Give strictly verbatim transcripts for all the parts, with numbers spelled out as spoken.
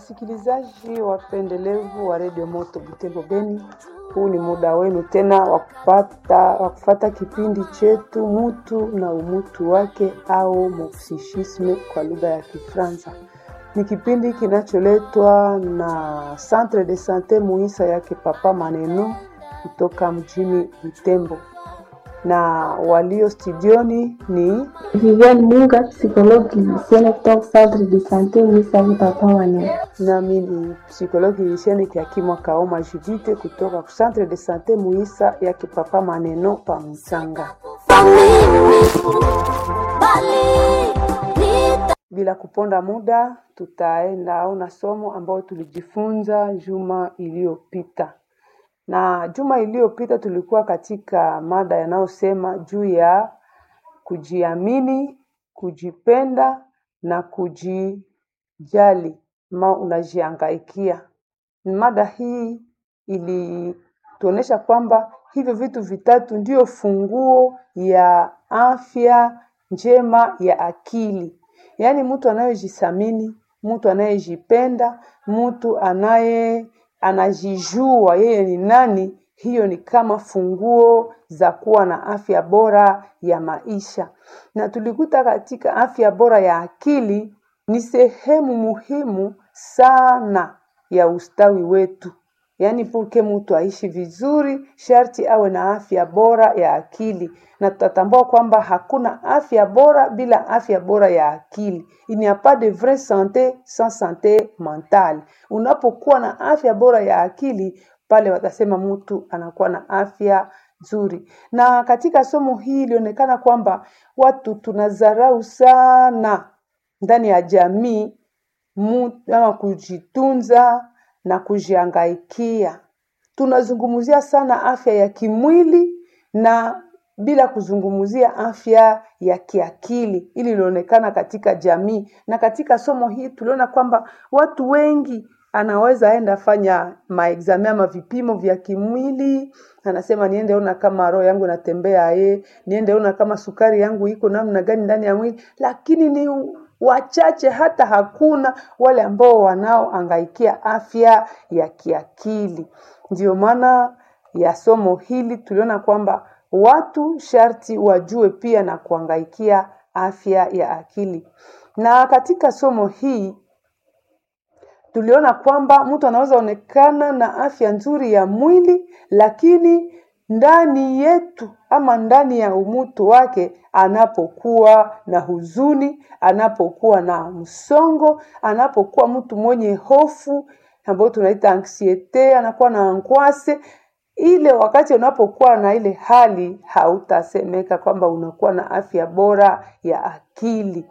Wasikilizaji wapendelevu wa Radio Moto Butembo Beni, huu ni muda wenu tena wa kupata wa kufuata kipindi chetu Mutu na Umutu wake au Mopsichisme kwa lugha ya Kifaransa. Ni kipindi kinacholetwa na Centre de Santé Muisa yake Papa Maneno kutoka mjini Butembo. Na walio studioni ni Viviane Munga, psychologue clinicienne kutoka Centre de Santé Muisa yake Papa Maneno. Na mimi psychologue clinicienne Kiakimwa Kaoma Judith kutoka Centre de Santé Muisa yake Papa Maneno pa Msanga. Bila kuponda muda, tutaenda au na somo ambao tulijifunza juma iliyopita. Na juma iliyopita tulikuwa katika mada yanayosema juu ya kujiamini, kujipenda na kujijali, ma unajiangaikia. Mada hii ilituonesha kwamba hivyo vitu vitatu ndio funguo ya afya njema ya akili. Yaani mtu anayejisamini, mtu anayejipenda, mtu anaye anajijua yeye ni nani, hiyo ni kama funguo za kuwa na afya bora ya maisha. Na tulikuta katika afya bora ya akili ni sehemu muhimu sana ya ustawi wetu. Yaani purke mtu aishi vizuri, sharti awe na afya bora ya akili. Na tutatambua kwamba hakuna afya bora bila afya bora ya akili. Il n'y a pas de vraie santé sans santé mentale. Unapokuwa na afya bora ya akili, pale watasema mtu anakuwa na afya nzuri. Na katika somo hii ilionekana kwamba watu tunadharau sana ndani ya jamii mtu ama kujitunza na kujiangaikia. Tunazungumzia sana afya ya kimwili na bila kuzungumzia afya ya kiakili. Ili ilionekana katika jamii, na katika somo hii tuliona kwamba watu wengi anaweza enda fanya maexame ama vipimo vya kimwili, anasema niende ona kama roho yangu inatembea eh, niende ona kama sukari yangu iko namna gani ndani ya mwili, lakini ni wachache hata hakuna wale ambao wanaoangaikia afya ya kiakili. Ndio maana ya somo hili tuliona kwamba watu sharti wajue pia na kuangaikia afya ya akili. Na katika somo hii tuliona kwamba mtu anaweza onekana na afya nzuri ya mwili, lakini ndani yetu ama ndani ya umutu wake anapokuwa na huzuni, anapokuwa na msongo, anapokuwa mtu mwenye hofu ambao tunaita anxiety, anakuwa na angoisse, ile wakati unapokuwa na ile hali hautasemeka kwamba unakuwa na afya bora ya akili.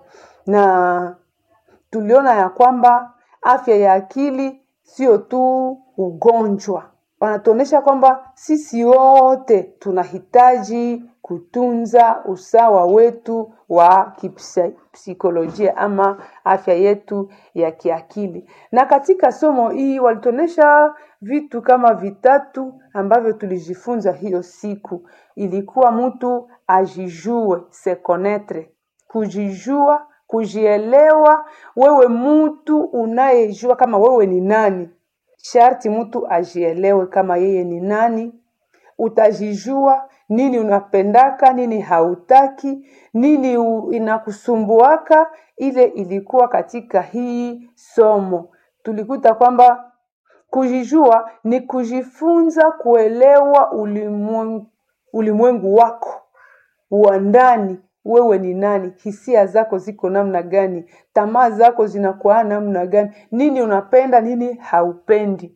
Na tuliona ya kwamba afya ya akili sio tu ugonjwa. Wanatuonesha kwamba sisi wote tunahitaji kutunza usawa wetu wa kipsikolojia ama afya yetu ya kiakili. Na katika somo hii walituonesha vitu kama vitatu ambavyo tulijifunza hiyo siku. Ilikuwa mtu ajijue, se connaître, kujijua, kujielewa. Wewe mtu unayejua kama wewe ni nani. Sharti mtu ajielewe kama yeye ni nani. Utajijua nini unapendaka, nini hautaki, nini inakusumbuaka. Ile ilikuwa katika hii somo. Tulikuta kwamba kujijua ni kujifunza kuelewa ulimwengu, ulimwengu wako wa ndani. Wewe ni nani, hisia zako ziko namna gani, tamaa zako zinakuwa namna gani, nini unapenda, nini haupendi.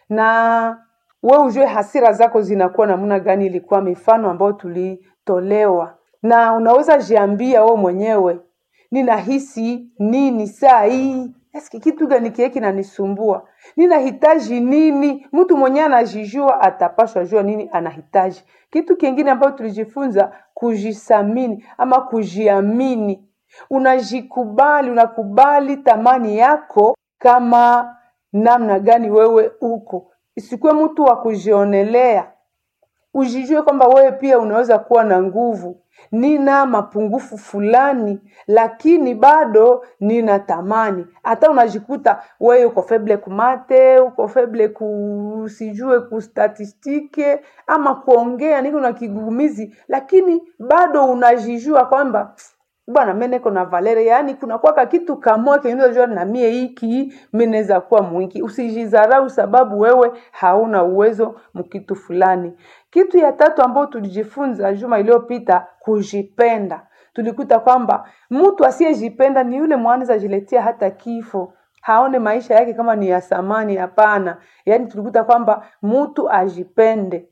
Na wewe ujue hasira zako zinakuwa namna gani. Ilikuwa mifano ambayo tulitolewa. Na unaweza jiambia wewe mwenyewe, ninahisi nini saa hii? Eski kitu gani kile kinanisumbua? Ninahitaji nini? Mtu mwenyewe anajijua atapaswa jua nini anahitaji. Kitu kingine ambacho tulijifunza, kujisamini ama kujiamini. Unajikubali, unakubali tamani yako kama namna gani wewe uko. Isikuwe mtu wa kujionelea. ujijue kwamba wewe pia unaweza kuwa na nguvu. Nina mapungufu fulani lakini bado nina tamani. Hata unajikuta wewe uko feble kumate, uko feble kusijue kustatistike ama kuongea niko na kigugumizi, lakini bado unajijua kwamba bwana mimi niko na valere, yani kuna kwa kitu kama kinaweza jua na mie hiki mimi naweza kuwa mwingi. Usijidharau sababu wewe hauna uwezo mkitu fulani. Kitu ya tatu ambayo tulijifunza juma iliyopita, kujipenda. Tulikuta kwamba mtu asiyejipenda ni yule mwanaweza jiletea hata kifo. Haone maisha yake kama ni ya samani, hapana. Yani tulikuta kwamba mtu ajipende,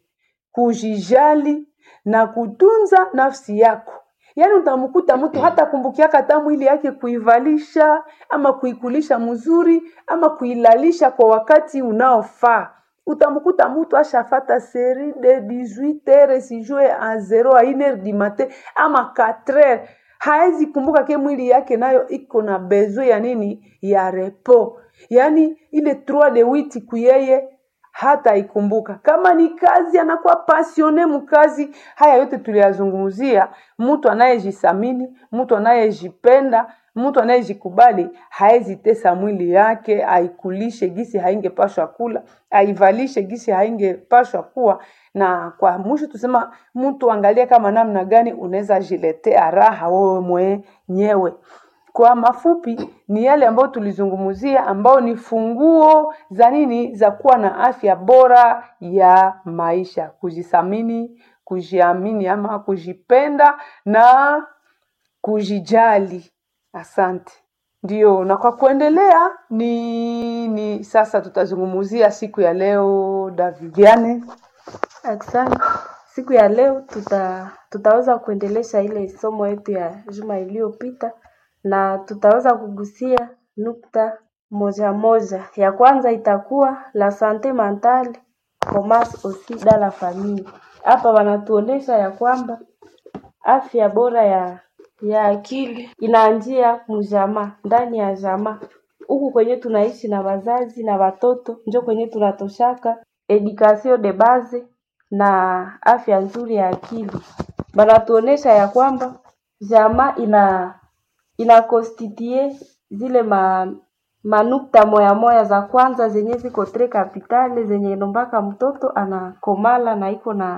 kujijali na kutunza nafsi yako. Yani utamkuta mtu hata kumbukia kata mwili yake kuivalisha ama kuikulisha mzuri ama kuilalisha kwa wakati unaofaa. Utamkuta mtu ashafata seri de dix-huit heures sijue a zero a une heure du matin ama quatre heures. Haezi kumbuka ke mwili yake nayo iko na besoin ya nini? Ya repos. Yani ile trois de huit kuyeye hata ikumbuka. Kama ni kazi anakuwa passionné mkazi. Haya yote tuliyazungumzia. Mtu anayejisamini, mtu anayejipenda, mtu anayejikubali haezi tesa mwili yake, aikulishe gisi haingepashwa kula, aivalishe gisi haingepashwa kuwa. Na kwa mwisho tusema mtu angalia kama namna gani unaweza jiletea raha wewe mwenyewe. Kwa mafupi ni yale ambayo tulizungumzia, ambao ni funguo za nini? Za kuwa na afya bora ya maisha. Kujisamini, kujiamini ama kujipenda na kujijali. Asante. Ndio, na kwa kuendelea ni ni sasa tutazungumzia siku ya leo Davidiane. Asante. Siku ya leo tuta tutaweza kuendelesha ile somo yetu ya juma iliyopita, na tutaweza kugusia nukta moja moja. Ya kwanza itakuwa la santé mentale commence aussi dans la famille. Hapa wanatuonesha ya kwamba afya bora ya ya akili inaanzia mjamaa, ndani ya jamaa. Huku kwenye tunaishi na wazazi na watoto ndio kwenye tunatoshaka education de base na afya nzuri ya akili. Banatuonesha ya kwamba jamaa ina ina constitue zile ma manukta moya moya za kwanza zenye ziko tre kapitale, zenye nombaka mtoto anakomala na iko na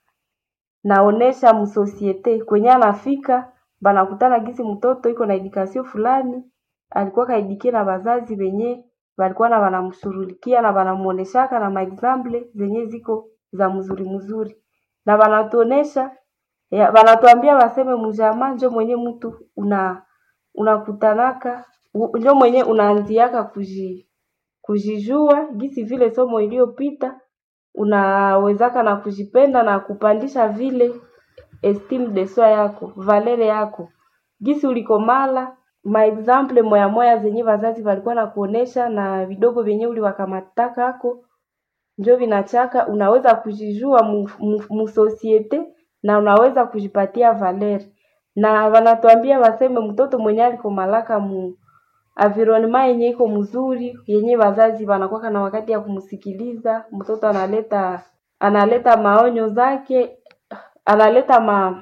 naonesha msosiete kwenye anafika. Banakutana gisi mtoto iko na education fulani, alikuwa kaedikie na wazazi wenye walikuwa na wanamshurulikia na wanamuoneshaka na maexample zenye ziko za mzuri mzuri. Na wanatuonesha ya, wanatuambia waseme mjamaa ndio mwenye mtu una unakutanaka, ndio mwenye unaanziaka kuji kujijua gisi vile somo iliyopita unawezaka na kujipenda na kupandisha vile estime de soi yako, valere yako. Gisi ulikomala, maexample moya moya zenye wazazi walikuwa na kuonesha na vidogo vyenye uliwakamataka hako, ndio vinachaka unaweza kujijua mu, mu, mu societe na unaweza kujipatia valere. Na wanatuambia waseme mtoto mwenye alikomalaka mu environment yenye iko mzuri, yenye wazazi wanakuwa na wakati ya kumsikiliza, mtoto analeta analeta maonyo zake, analeta ma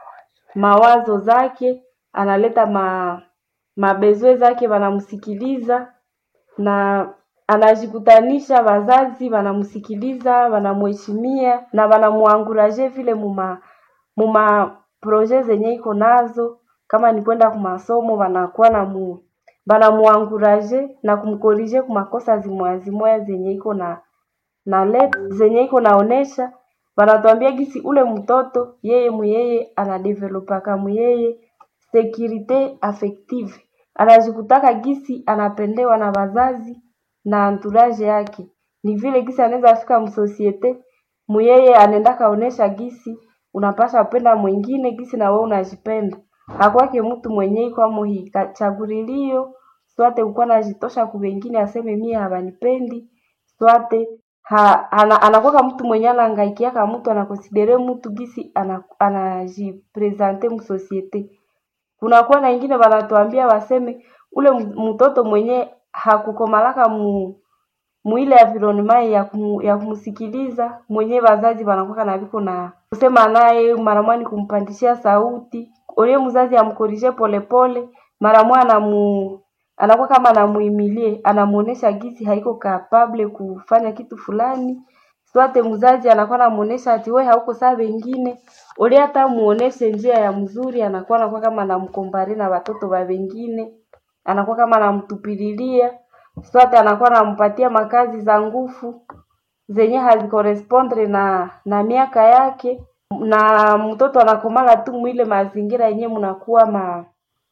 mawazo zake, analeta ma mabezwe zake, wanamsikiliza na anajikutanisha wazazi wanamsikiliza, wanamheshimia na wanamuanguraje vile muma muma projet zenye iko nazo. Kama ni kwenda kwa masomo wanakuwa na mu wanamuanguraje na kumkorije kwa makosa zimwazimoya zenye iko na na let zenye iko naonesha. Wanatuambia gisi ule mtoto yeye muyeye anadevelopa kama yeye securite affective, anajikutaka gisi anapendewa na wazazi na entourage yake. Ni vile gisi anaweza fika msosiete muyeye anaenda kaonesha gisi unapasha kupenda mwingine gisi na wewe unajipenda. Hakwake mtu mwenyewe kwa muhi chagurilio swate ukwa najitosha kwa wengine aseme mimi habanipendi, swate ha ana, anakuwa mtu mwenye anahangaikia kama mtu anakonsidere mtu gisi anajipresente ana msosiete. Kuna kuwa na wengine wanatuambia waseme ule mtoto mwenye hakukomalaka mu muile environment ya kum, ya kumsikiliza mwenye wazazi wanakuwa na viko na kusema naye mara mwani kumpandishia sauti. Ole mzazi amkorije polepole, mara mwa anamu anakuwa kama anamuimilie, anamuonesha gisi haiko capable kufanya kitu fulani. Swate mzazi anakuwa anamuonesha ati wewe hauko sawa wengine. Ole hata muoneshe njia ya mzuri, anakuwa anakuwa kama anamkompare na watoto wa wengine. Anakuwa kama anamtupililia. Swate anakuwa anampatia makazi za nguvu zenye hazikorespondre na na miaka yake, na mtoto anakomala tu mwile mazingira yenye mnakuwa ma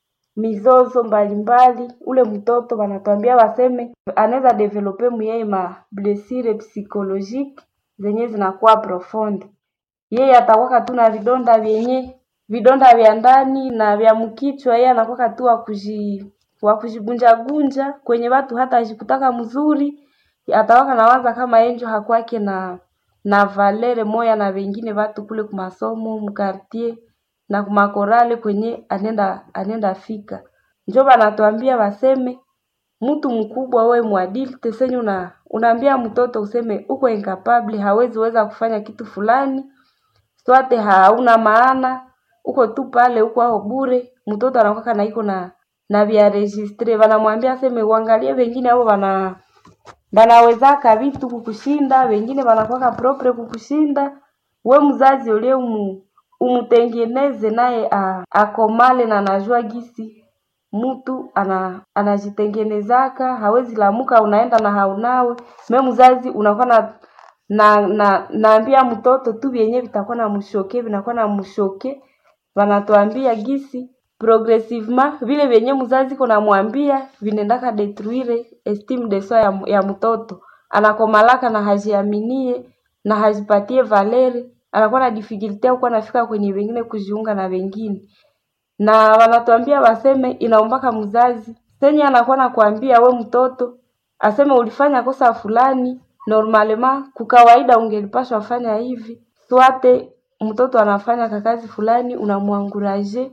mizozo mbalimbali. Ule mtoto wanatuambia waseme anaweza developer muyeye ma blessure psychologique zenye zinakuwa profonde. Yeye atakuwa tu na vidonda vyenye vidonda vya ndani na vya mkichwa. Yeye anakuwa tu wa kuji wa kujigunja gunja kwenye watu, hata ajikutaka mzuri atakuwa nawaza kama enjo hakwake na na valere moya na wengine watu kule kumasomo mkartie na kumakorale kwenye anenda anenda fika. Njoo banatuambia waseme mtu mkubwa wewe mwadili tesenyu na unaambia mtoto useme uko incapable, hawezi weza kufanya kitu fulani, swate hauna maana, uko tu pale uko hao bure. Mtoto anakuwa na iko na na vya registre, wanamwambia aseme uangalie wengine hao wana banawezaka vitu kukushinda, wengine wanakuwa propre kukushinda. We mzazi ule umu, umutengeneze naye akomale na anajua gisi mtu ana anajitengenezaka, hawezi lamuka unaenda na haunawe. Me mzazi unakuwa na na, na naambia mtoto tu vyenye vitakuwa na mshoke, vinakuwa na mshoke. Wanatuambia gisi progressivement vile vyenye mzazi kuna mwambia vinendaka detruire estime de soi ya, ya mtoto. Anakomalaka na hajiaminie na hajipatie valeri, anakuwa na difficulty au nafika kwenye wengine kujiunga na wengine. Na wanatuambia waseme inaombaka mzazi senye anakuwa na kuambia we mtoto aseme ulifanya kosa fulani, normalement kukawaida ungelipaswa fanya hivi. Swate mtoto anafanya kakazi fulani, unamuanguraje,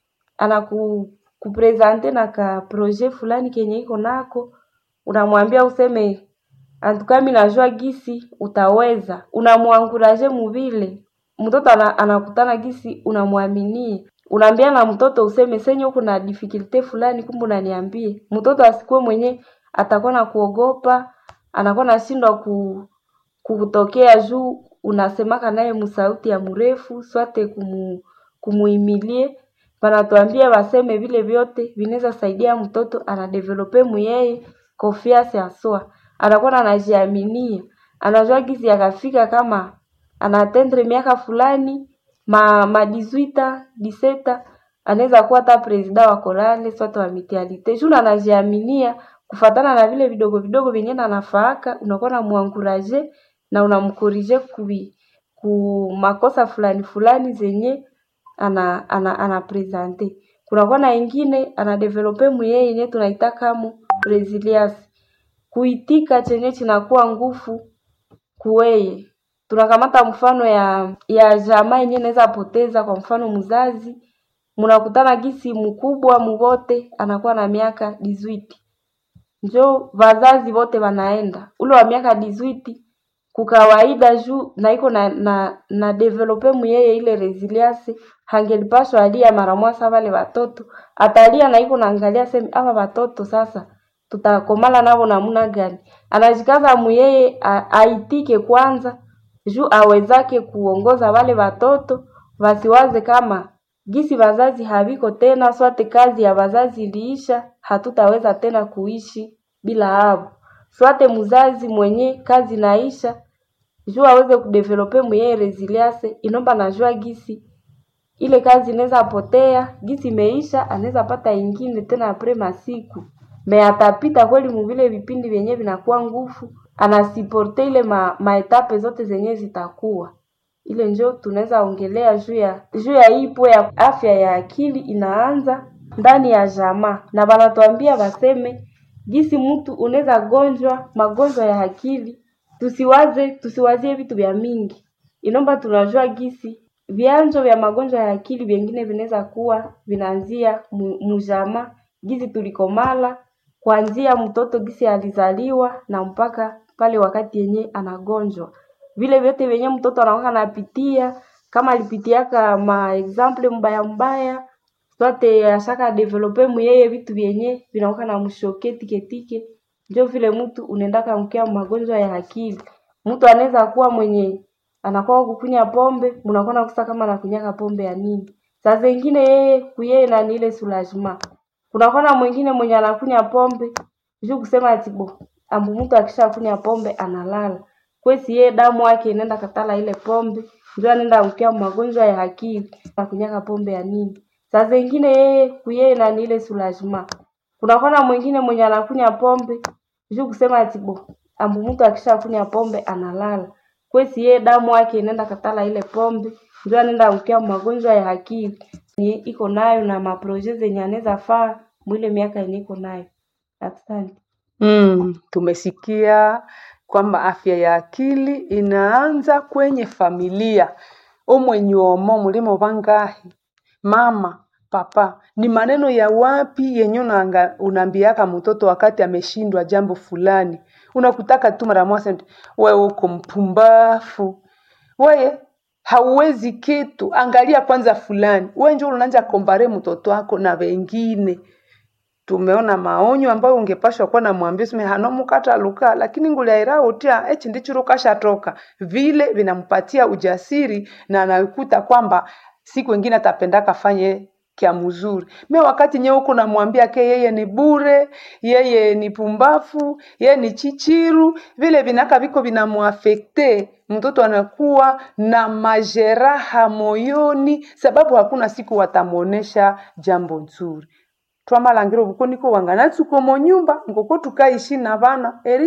anaku kupresente na ka projet fulani kenye iko nako, unamwambia useme antukami najua gisi utaweza, unamuanguraje muvile. Mtoto anakutana gisi unamwaminie. Unaambia na mtoto useme senye uko na difficulty fulani, kumbe unaniambie. Mtoto asikuwe mwenye atakuwa na kuogopa, anakuwa na shindwa ku kutokea juu unasemaka naye msauti ya mrefu, swate kumu, kumuimilie. Wanatuambia waseme vile vyote vinaweza saidia mtoto anadevelope muyeye confiance ya soi. Anakuwa anajiaminia, anajua gizi akafika kama anatendre miaka fulani ma ma dix-huit dix-sept anaweza kuwa hata president wa korale swate wa mitialite. Juu anajiaminia kufatana na vile vidogo vidogo vyenye anafaaka, unakuwa na muanguraje na unamkorije kubi ku makosa fulani fulani zenye ana ana ana presente. Kuna kwa na ingine ana develope muyeye yenye tunaita kama resilience, kuitika chenye chinakuwa nguvu kuweye. Tunakamata mfano ya ya jamaa yenye inaweza poteza, kwa mfano mzazi mnakutana gisi mkubwa mwote anakuwa na miaka dix-huit, njoo wazazi wote wanaenda ule wa miaka dix-huit kukawaida juu na iko na na, na develope muyeye ile resilience, hangelipaswa alia mara moja wale watoto, atalia na iko naangalia sema hapa watoto sasa tutakomala nao namna gani. Anajikaza muyeye aitike kwanza juu awezake kuongoza wale watoto, wasiwaze kama gisi wazazi haviko tena, swate kazi ya wazazi iliisha, hatutaweza tena kuishi bila hapo. Swate mzazi mwenye kazi naisha, juu aweze kudevelope muyeye resilience, inomba najua gisi ile kazi inaweza potea, gisi meisha anaweza pata ingine tena apres masiku. Me atapita kweli mvile vipindi vyenye vinakuwa nguvu, anasiporte ile ma, maetape zote zenye zitakuwa. Ile njoo tunaweza ongelea juu ya juu ya ipo ya afya ya akili inaanza ndani ya jamaa. Na wanatuambia waseme gisi mtu unaweza gonjwa magonjwa ya akili, tusiwaze tusiwazie vitu vya mingi. Inomba tunajua gisi vianzo vya magonjwa ya akili vingine vinaweza kuwa vinaanzia mjamaa, gisi tulikomala kuanzia mtoto gisi alizaliwa na mpaka pale wakati yenye anagonjwa. Vile vyote venye mtoto anakuwa anapitia, kama alipitiaka ma example mbaya mbaya, sote ashaka develope muyeye vitu vyenye vinakuwa na mshoke tike tike. Ndio vile mtu unaendaka mkia magonjwa ya akili. Mtu anaweza kuwa mwenye anakuwa kukunya pombe, mnakuwa nakusa kama anakunyaka pombe ya nini. Saa zingine yeye kuyeye na ile soulagement. Kunakuwa na mwingine mwenye anakunya pombe, juu kusema ati bo, ambu mtu akishakunya pombe analala. Kwesi yeye damu yake inaenda katala ile pombe, ndio anaenda mkia magonjwa ya akili, anakunyaka pombe ya nini. Saa zingine yeye kuyeye na ile soulagement. Kunakuwa na mwingine mwenye anakunya pombe, juu kusema ati bo, ambu mtu akishakunya pombe analala. Kwesi yeye damu yake inaenda katala ile pombe, ndio anaenda mkia magonjwa ya akili. Ni iko nayo na maproject zenye anaweza faa mwile miaka yenye iko nayo. Asante. Mm, tumesikia kwamba afya ya akili inaanza kwenye familia. Omwenyomo mulimo bangahi. Mama, papa, ni maneno ya wapi yenye unaambiaka mtoto wakati ameshindwa jambo fulani? Unakutaka tu mara moja wewe uko mpumbafu. Wewe hauwezi kitu. Angalia kwanza fulani. Wewe njoo unaanza kompare mtoto wako na wengine. Tumeona maonyo ambayo ungepashwa kuwa na mwambie sime hanomukata luka, lakini nguliaira utia echi ndicho rukasha toka. Vile vinampatia ujasiri na anakuta kwamba siku nyingine atapendaka fanye kia mzuri. Mimi wakati nyewe uko namwambia ke yeye ni bure, yeye ni pumbafu, yeye ni chichiru, vile vinaka viko vinamuafekte, mtoto anakuwa na majeraha moyoni sababu hakuna siku watamuonesha jambo nzuri. Twamalangiro buko niko wangana tuko mo nyumba ngoko tukaishi na bana eri